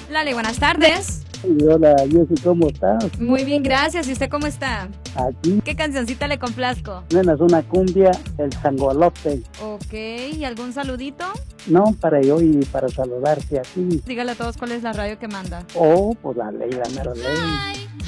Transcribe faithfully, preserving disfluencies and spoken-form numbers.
Lali, buenas tardes. Hola, Jessy, ¿cómo estás? Muy bien, gracias. ¿Y usted cómo está? Aquí. ¿Qué cancioncita le complazco? Nenas, una cumbia, el sangolote. Ok, ¿y algún saludito? No, para yo y para saludarte a ti. Dígale a todos cuál es la radio que manda. Oh, pues la ley, la mera ley. Ay.